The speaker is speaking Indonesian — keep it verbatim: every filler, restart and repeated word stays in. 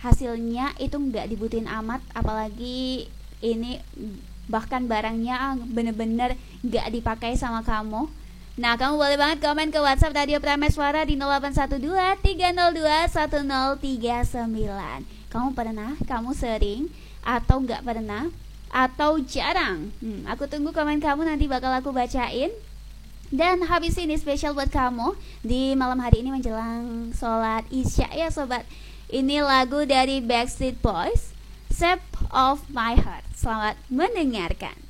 hasilnya itu nggak dibutuhin amat, apalagi ini bahkan barangnya bener-bener nggak dipakai sama kamu. Nah, kamu boleh banget komen ke WhatsApp Radio Prameswara di nol delapan satu dua tiga nol dua satu nol tiga sembilan. Kamu pernah, kamu sering, atau nggak pernah, atau jarang? Hmm, aku tunggu komen kamu, nanti bakal aku bacain. Dan habis ini spesial buat kamu di malam hari ini menjelang sholat isya ya sobat. Ini lagu dari Backstreet Boys, Shape of My Heart. Selamat mendengarkan.